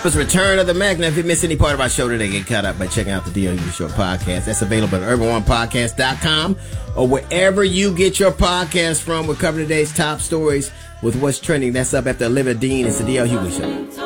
was Return of the Mac. Now, if you missed any part of our show today, get caught up by checking out the D.L. Hughley Show podcast. That's available at urban1podcast.com or wherever you get your podcast from. We're covering today's top stories with what's trending. That's up after Olivia Dean. It's the D.L. Hughley Show.